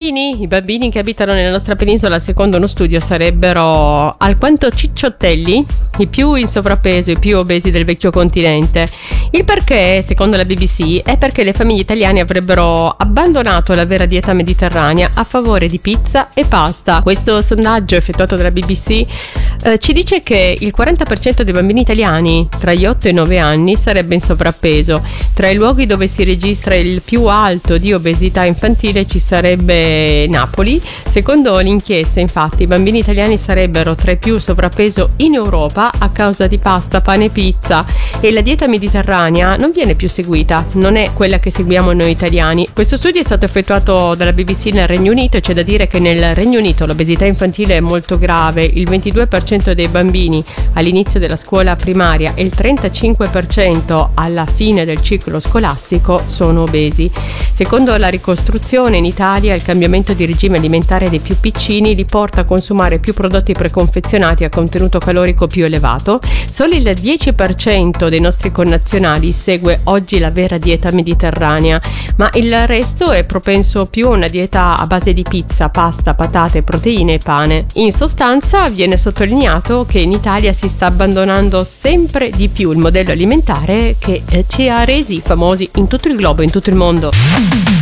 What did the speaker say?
I bambini che abitano nella nostra penisola, secondo uno studio, sarebbero alquanto cicciottelli, i più in sovrappeso, i più obesi del vecchio continente. Il perché, secondo la BBC, è perché le famiglie italiane avrebbero abbandonato la vera dieta mediterranea a favore di pizza e pasta. Questo sondaggio effettuato dalla BBC ci dice che il 40% dei bambini italiani tra gli 8 e i 9 anni sarebbe in sovrappeso. Tra i luoghi dove si registra il più alto di obesità infantile ci sarebbe Napoli. Secondo l'inchiesta, infatti, i bambini italiani sarebbero tra i più sovrappeso in Europa a causa di pasta, pane e pizza, e la dieta mediterranea non viene più seguita, non è quella che seguiamo noi italiani. Questo studio è stato effettuato dalla BBC nel Regno Unito e c'è da dire che nel Regno Unito l'obesità infantile è molto grave. Il 22% dei bambini all'inizio della scuola primaria e il 35% alla fine del ciclo scolastico sono obesi. Secondo la ricostruzione, in Italia il cambiamento di regime alimentare dei più piccini li porta a consumare più prodotti preconfezionati a contenuto calorico più elevato. Solo il 10% dei nostri connazionali segue oggi la vera dieta mediterranea, ma il resto è propenso più a una dieta a base di pizza, pasta, patate, proteine e pane. In sostanza, viene sottolineato che in Italia si sta abbandonando sempre di più il modello alimentare che ci ha resi famosi in tutto il globo, in tutto il mondo.